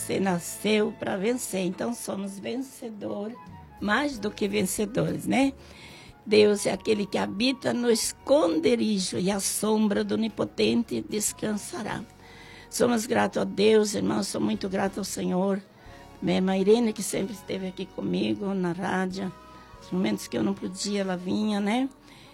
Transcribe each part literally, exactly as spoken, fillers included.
você nasceu para vencer. Então, somos vencedores, mais do que vencedores, né? Deus é aquele que habita no esconderijo e a sombra do Onipotente descansará. Somos gratos a Deus, irmãos, sou muito grata ao Senhor. Minha irmã Irene, que sempre esteve aqui comigo na rádio, nos momentos que eu não podia, ela vinha, né?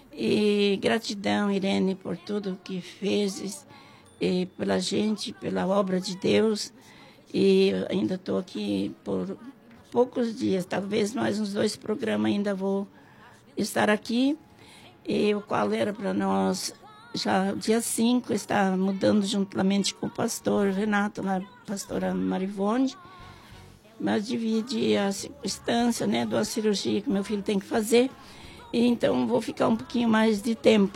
E gratidão, Irene, por tudo que fez, e pela gente, pela obra de Deus. E eu ainda estou aqui por poucos dias, talvez mais uns dois programas ainda vou estar aqui. E o qual era para nós, já dia cinco, está mudando juntamente com o pastor Renato, a pastora Marivonde, mas divide a circunstância, né, de uma cirurgia que meu filho tem que fazer. E então vou ficar um pouquinho mais de tempo.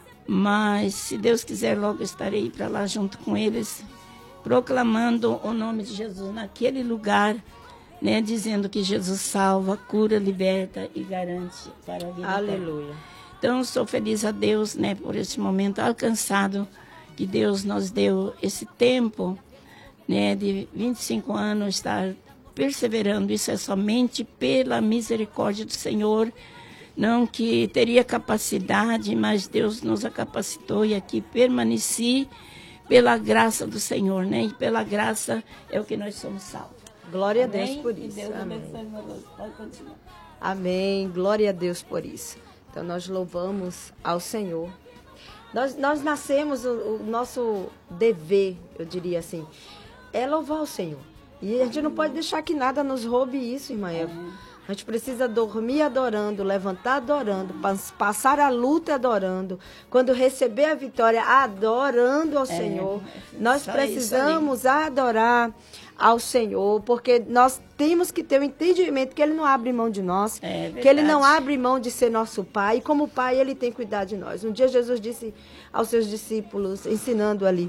Mas, se Deus quiser, logo estarei para lá junto com eles, proclamando o nome de Jesus naquele lugar, né, dizendo que Jesus salva, cura, liberta e garante para a vida. Aleluia. Eterna. Então, sou feliz a Deus, né, por esse momento alcançado, que Deus nos deu esse tempo, né, de vinte e cinco anos, estar perseverando. Isso é somente pela misericórdia do Senhor. Não que teria capacidade, mas Deus nos capacitou e aqui permaneci pela graça do Senhor, né? E pela graça é o que nós somos salvos. Glória Amém? a Deus por isso. E Deus Amém. abençoe. Pode continuar. Amém. Glória a Deus por isso. Então, nós louvamos ao Senhor. Nós, nós nascemos, o, o nosso dever, eu diria assim, é louvar o Senhor. E a gente não pode deixar que nada nos roube isso, irmã Eva. A gente precisa dormir adorando, levantar adorando, passar a luta adorando. Quando receber a vitória, adorando ao é, Senhor. Nós precisamos adorar ao Senhor, porque nós temos que ter o entendimento que Ele não abre mão de nós, é que Ele não abre mão de ser nosso Pai. E como Pai, Ele tem cuidado de nós. Um dia Jesus disse aos seus discípulos, ensinando ali,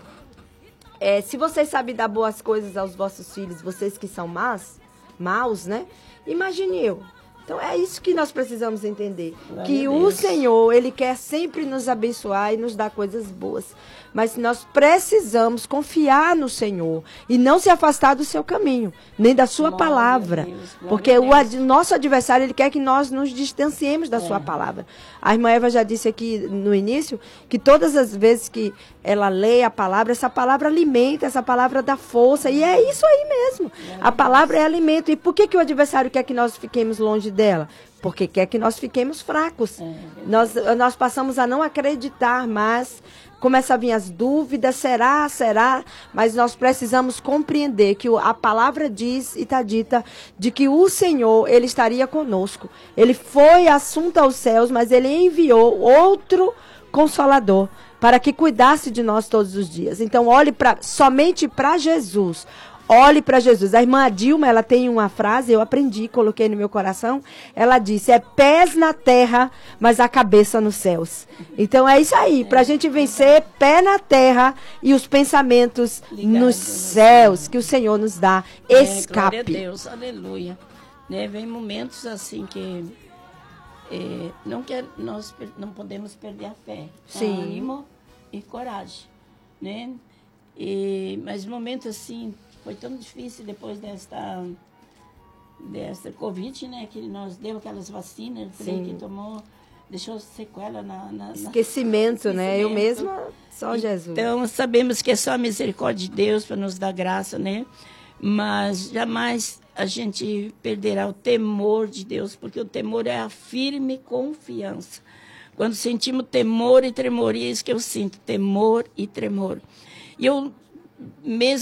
é, se vocês sabem dar boas coisas aos vossos filhos, vocês que são más, maus, né? Imagine eu. Então, é isso que nós precisamos entender. Glória que o Senhor, Ele quer sempre nos abençoar e nos dar coisas boas. Mas nós precisamos confiar no Senhor e não se afastar do seu caminho, nem da sua glória palavra. Deus, porque o ad, nosso adversário, ele quer que nós nos distanciemos da é. sua palavra. A irmã Eva já disse aqui no início que todas as vezes que ela lê a palavra, essa palavra alimenta, essa palavra dá força. E é isso aí mesmo. A palavra é alimento. E por que, que o adversário quer que nós fiquemos longe dela? Porque quer que nós fiquemos fracos. É. Nós, nós passamos a não acreditar mais. Começa a vir as dúvidas, será, será? Mas nós precisamos compreender que a palavra diz e está dita de que o Senhor, Ele estaria conosco. Ele foi assunto aos céus, mas Ele enviou outro Consolador para que cuidasse de nós todos os dias. Então, olhe pra, somente para Jesus. Olhe para Jesus. A irmã Dilma, ela tem uma frase, eu aprendi, coloquei no meu coração. Ela disse, é pés na terra, mas a cabeça nos céus. Então é isso aí, para a gente vencer, pé na terra e os pensamentos ligado nos céus, que o Senhor nos dá escape. É, glória a Deus, aleluia. Né, vem momentos assim que é, não quer, nós não podemos perder a fé, Sim. ânimo e coragem. Né? E, mas momentos assim... Foi tão difícil depois desta, desta Covid, né? Que nós deu aquelas vacinas, que tomou, deixou sequela na... na esquecimento, na, né? Esquecimento. Eu mesma, só Jesus. Então, sabemos que é só a misericórdia de Deus para nos dar graça, né? Mas jamais a gente perderá o temor de Deus, porque o temor é a firme confiança. Quando sentimos temor e tremor, e é isso que eu sinto, temor e tremor. E eu mesmo